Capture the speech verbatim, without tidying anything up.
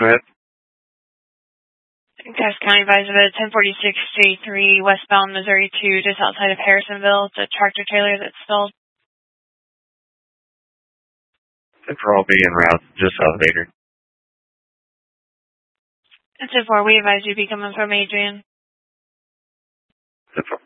Go ahead. Cass County advised of a ten forty-six J three westbound Missouri two just outside of Harrisonville. It's a tractor trailer that's stalled. ten four, I'll be en route, just elevator. ten four, we advise you be coming from Adrian. ten four.